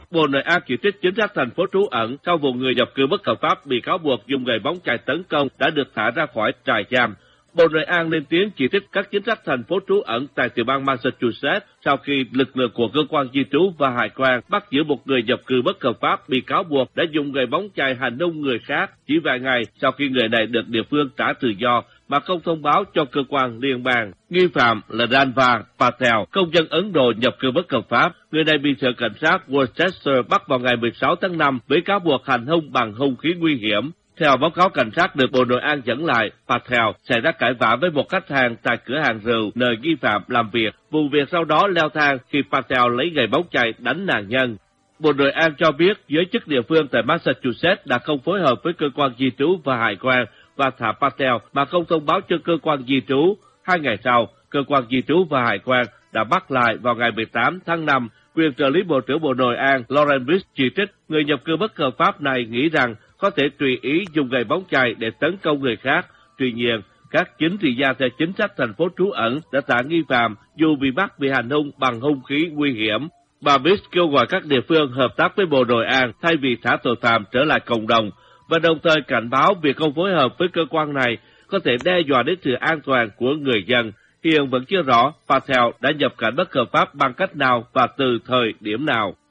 Bồ Nội An chỉ trích chính sách thành phố trú ẩn sau vụ người nhập cư bất hợp pháp bị cáo buộc dùng gậy bóng chày tấn công đã được thả ra khỏi trại giam. Bộ Nội An lên tiếng chỉ trích các chính sách thành phố trú ẩn tại tiểu bang Massachusetts sau khi lực lượng của cơ quan di trú và hải quan bắt giữ một người nhập cư bất hợp pháp bị cáo buộc đã dùng gậy bóng chày hành hung người khác chỉ vài ngày sau khi người này được địa phương trả tự do mà không thông báo cho cơ quan liên bang. Nghi phạm là Ranva Patel, công dân Ấn Độ nhập cư bất hợp pháp. Người này bị sở cảnh sát Worcester bắt vào ngày 16 tháng 5 với cáo buộc hành hung bằng hung khí nguy hiểm. Theo báo cáo cảnh sát được Bộ Nội An dẫn lại, Patel xảy ra cãi vã với một khách hàng tại cửa hàng rượu nơi nghi phạm làm việc. Vụ việc sau đó leo thang khi Patel lấy gậy bóng chày đánh nạn nhân. Bộ Nội An cho biết giới chức địa phương tại Massachusetts đã không phối hợp với cơ quan di trú và hải quan và thả Patel mà không thông báo cho cơ quan di trú. 2 ngày sau, cơ quan di trú và hải quan đã bắt lại vào ngày 18 tháng 5. Quyền trợ lý Bộ trưởng Bộ Nội An Lauren Bish chỉ trích người nhập cư bất hợp pháp này nghĩ rằng có thể tùy ý dùng gậy bóng chày để tấn công người khác. Tuy nhiên, các chính trị gia theo chính sách thành phố trú ẩn đã thả nghi phạm dù bị bắt bị hành hung bằng hung khí nguy hiểm. Bà Bish kêu gọi các địa phương hợp tác với Bộ Nội An thay vì thả tội phạm trở lại cộng đồng, và đồng thời cảnh báo việc không phối hợp với cơ quan này có thể đe dọa đến sự an toàn của người dân. Hiện vẫn chưa rõ Patel đã nhập cảnh bất hợp pháp bằng cách nào và từ thời điểm nào.